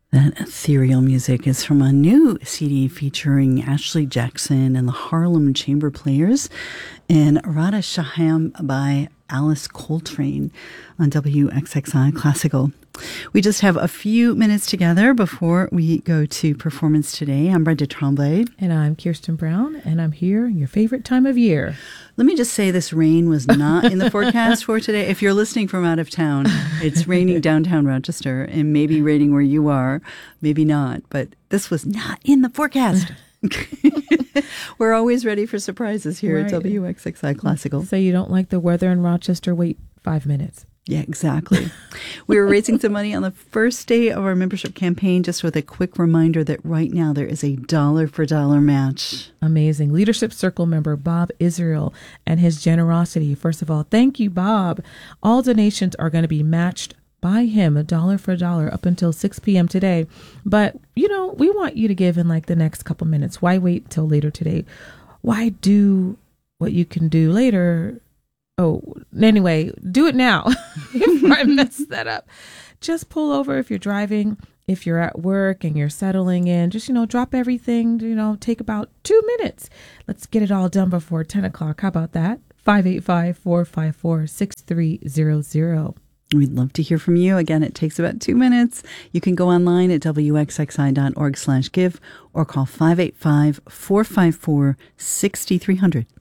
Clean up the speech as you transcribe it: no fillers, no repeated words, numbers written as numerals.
That ethereal music is from a new CD featuring Ashley Jackson and the Harlem Chamber Players and Radha Shaham by Alice Coltrane on WXXI Classical. We just have a few minutes together before we go to Performance Today. I'm Brenda Tremblay. And I'm Kirsten Brown, and I'm here your favorite time of year. Let me just say this rain was not in the forecast for today. If you're listening from out of town, it's raining downtown Rochester and maybe raining where you are, maybe not. But this was not in the forecast. We're always ready for surprises here at WXXI Classical. So you don't like the weather in Rochester? Wait 5 minutes. Yeah, exactly. We were raising some money on the first day of our membership campaign, just with a quick reminder that right now there is a dollar for dollar match. Amazing. Leadership Circle member Bob Israel and his generosity. First of all, thank you, Bob. All donations are going to be matched by him, a dollar for dollar, up until 6 p.m. today. But, we want you to give in like the next couple minutes. Why wait till later today? Why do what you can do later? Oh, anyway, do it now before I mess that up. Just pull over if you're driving, if you're at work and you're settling in. Just, drop everything, take about 2 minutes. Let's get it all done before 10 o'clock. How about that? 585-454-6300. We'd love to hear from you. Again, it takes about 2 minutes. You can go online at wxxi.org/give or call 585-454-6300.